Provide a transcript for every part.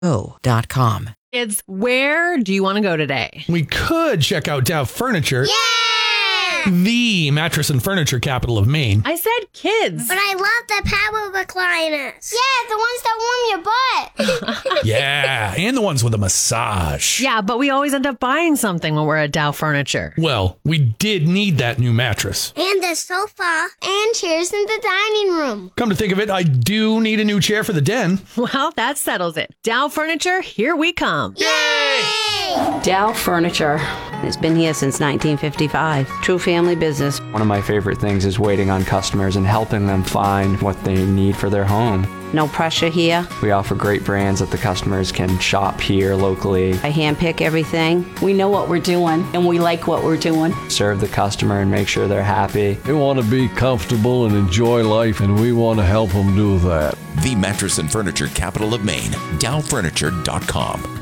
Dow.com. Kids, where do you want to go today? We could check out Dow Furniture. Yeah! The mattress and furniture capital of Maine. I said kids. But I love the power recliners. Yeah, the ones that warm your butt. Yeah, and the ones with a massage. Yeah, but we always end up buying something when we're at Dow Furniture. Well, we did need that new mattress. And the sofa. And chairs in the dining room. Come to think of it, I do need a new chair for the den. Well, that settles it. Dow Furniture, here we come. Yay! Dow Furniture has been here since 1955. True family business. One of my favorite things is waiting on customers and helping them find what they need for their home. No pressure here. We offer great brands that the customers can shop here locally. I handpick everything. We know what we're doing, and we like what we're doing. Serve the customer and make sure they're happy. They want to be comfortable and enjoy life, and we want to help them do that. The mattress and furniture capital of Maine, dowfurniture.com.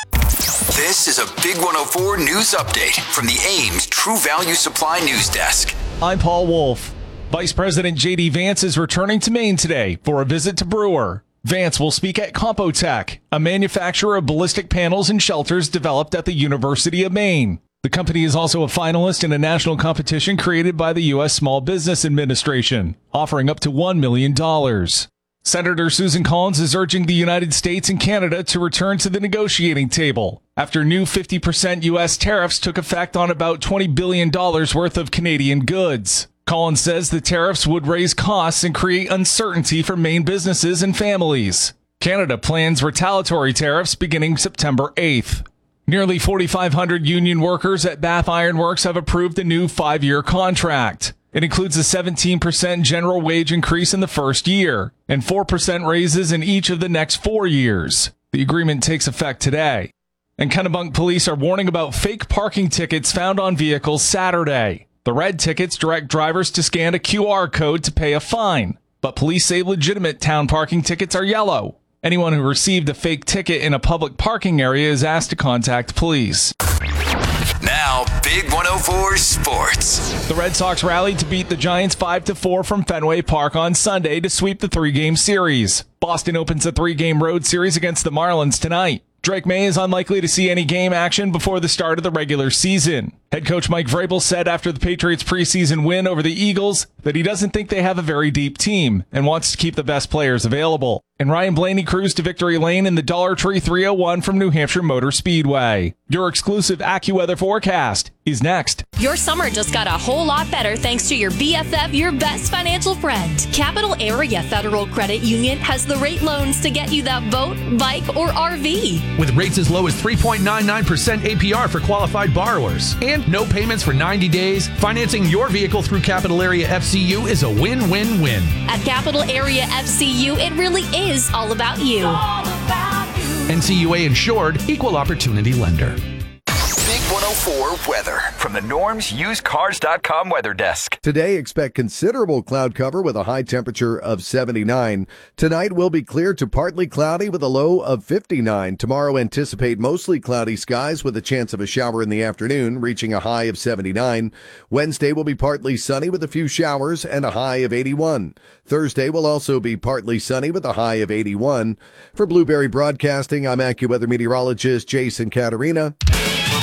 This is a Big 104 news update from the Ames True Value Supply News Desk. I'm Paul Wolf. Vice President J.D. Vance is returning to Maine today for a visit to Brewer. Vance will speak at Compotech, a manufacturer of ballistic panels and shelters developed at the University of Maine. The company is also a finalist in a national competition created by the U.S. Small Business Administration, offering up to $1 million. Senator Susan Collins is urging the United States and Canada to return to the negotiating table after new 50% U.S. tariffs took effect on about $20 billion worth of Canadian goods. Collins says the tariffs would raise costs and create uncertainty for Maine businesses and families. Canada plans retaliatory tariffs beginning September 8th. Nearly 4,500 union workers at Bath Iron Works have approved a new 5-year contract. It includes a 17% general wage increase in the first year and 4% raises in each of the next 4 years. The agreement takes effect today. And Kennebunk police are warning about fake parking tickets found on vehicles Saturday. The red tickets direct drivers to scan a QR code to pay a fine, but police say legitimate town parking tickets are yellow. Anyone who received a fake ticket in a public parking area is asked to contact police. Now, Big 104 Sports. The Red Sox rallied to beat the Giants 5-4 from Fenway Park on Sunday to sweep the 3-game series. Boston opens a 3-game road series against the Marlins tonight. Drake May is unlikely to see any game action before the start of the regular season. Head coach Mike Vrabel said after the Patriots' preseason win over the Eagles that he doesn't think they have a very deep team and wants to keep the best players available. And Ryan Blaney cruised to victory lane in the Dollar Tree 301 from New Hampshire Motor Speedway. Your exclusive AccuWeather forecast is next. Your summer just got a whole lot better thanks to your BFF, your best financial friend. Capital Area Federal Credit Union has the rate loans to get you that boat, bike, or RV. With rates as low as 3.99% APR for qualified borrowers and no payments for 90 days, financing your vehicle through Capital Area FCU is a win-win-win. At Capital Area FCU, it really is all about you. NCUA insured, equal opportunity lender. Big 104 weather from the Norm's UsedCars.com weather desk. Today, expect considerable cloud cover with a high temperature of 79. Tonight will be clear to partly cloudy with a low of 59. Tomorrow, anticipate mostly cloudy skies with a chance of a shower in the afternoon, reaching a high of 79. Wednesday will be partly sunny with a few showers and a high of 81. Thursday will also be partly sunny with a high of 81. For Blueberry Broadcasting, I'm AccuWeather meteorologist Jason Caterina.